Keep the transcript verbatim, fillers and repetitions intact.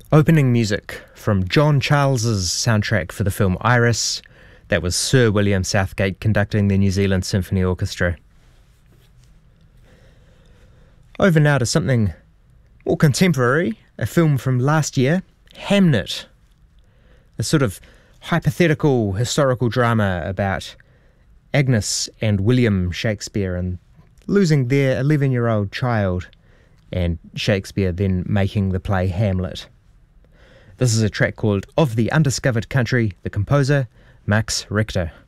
Opening music from John Charles's soundtrack for the film Iris. That was Sir William Southgate conducting the New Zealand Symphony Orchestra. Over now to something more contemporary, a film from last year, Hamnet. A sort of hypothetical historical drama about Agnes and William Shakespeare and losing their eleven-year-old child, and Shakespeare then making the play Hamlet. This is a track called Of the Undiscovered Country, the composer, Max Richter.